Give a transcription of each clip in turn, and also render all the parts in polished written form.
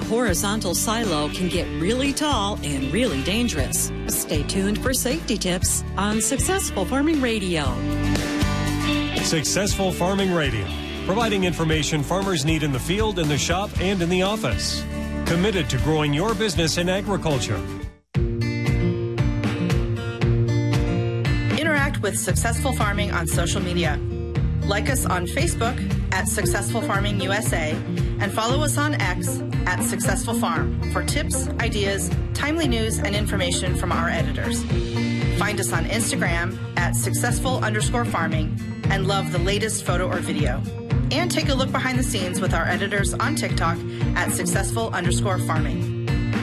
horizontal silo can get really tall and really dangerous. Stay tuned for safety tips on Successful Farming Radio. Successful Farming Radio, providing information farmers need in the field, in the shop, and in the office. Committed to growing your business in agriculture. Interact with Successful Farming on social media. Like us on Facebook at Successful Farming USA and follow us on X at Successful Farm for tips, ideas, timely news, and information from our editors. Find us on Instagram at successful_farming and love the latest photo or video. And take a look behind the scenes with our editors on TikTok at successful_farming.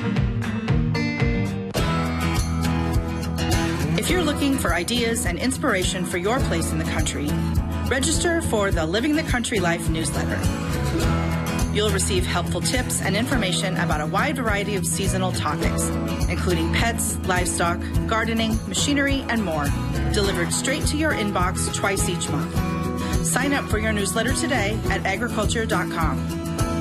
If you're looking for ideas and inspiration for your place in the country, register for the Living the Country Life newsletter. You'll receive helpful tips and information about a wide variety of seasonal topics, including pets, livestock, gardening, machinery, and more, delivered straight to your inbox twice each month. Sign up for your newsletter today at agriculture.com.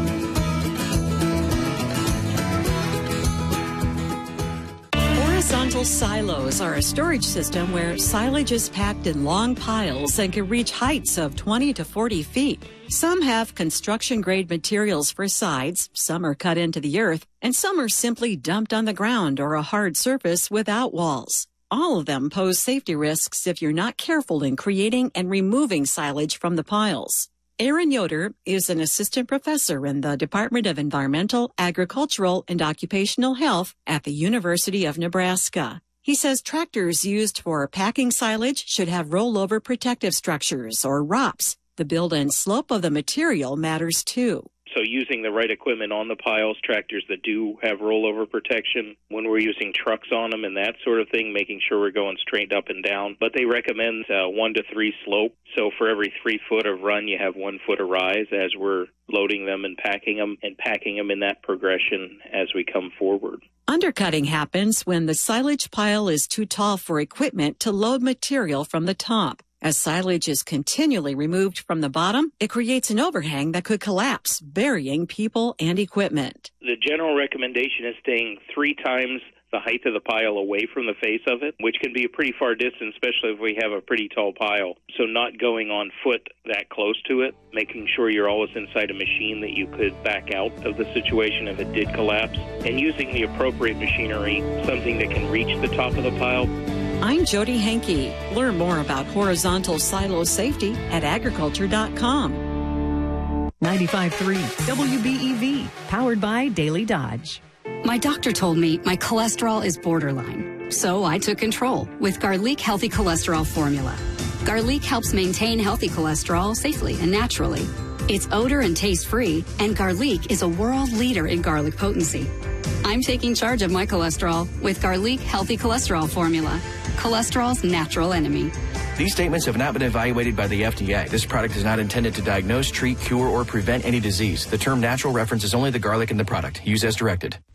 Horizontal silos are a storage system where silage is packed in long piles and can reach heights of 20 to 40 feet. Some have construction-grade materials for sides, some are cut into the earth, and some are simply dumped on the ground or a hard surface without walls. All of them pose safety risks if you're not careful in creating and removing silage from the piles. Aaron Yoder is an assistant professor in the Department of Environmental, Agricultural, and Occupational Health at the University of Nebraska. He says tractors used for packing silage should have rollover protective structures, or ROPS. The build and slope of the material matters too. So using the right equipment on the piles, tractors that do have rollover protection, when we're using trucks on them and that sort of thing, making sure we're going straight up and down. But they recommend 1 to 3 slope. So for every 3 foot of run, you have 1 foot of rise as we're loading them and packing them in that progression as we come forward. Undercutting happens when the silage pile is too tall for equipment to load material from the top. As silage is continually removed from the bottom, it creates an overhang that could collapse, burying people and equipment. The general recommendation is staying 3 times the height of the pile away from the face of it, which can be a pretty far distance, especially if we have a pretty tall pile. So not going on foot that close to it, making sure you're always inside a machine that you could back out of the situation if it did collapse, and using the appropriate machinery, something that can reach the top of the pile. I'm Jody Henke. Learn more about horizontal silo safety at agriculture.com. 95.3 WBEV, powered by Daily Dodge. My doctor told me my cholesterol is borderline, so I took control with Garlic Healthy Cholesterol Formula. Garlic helps maintain healthy cholesterol safely and naturally. It's odor and taste-free, and Garlic is a world leader in garlic potency. I'm taking charge of my cholesterol with Garlic Healthy Cholesterol Formula, cholesterol's natural enemy. These statements have not been evaluated by the FDA. This product is not intended to diagnose, treat, cure, or prevent any disease. The term natural references only the garlic in the product. Use as directed.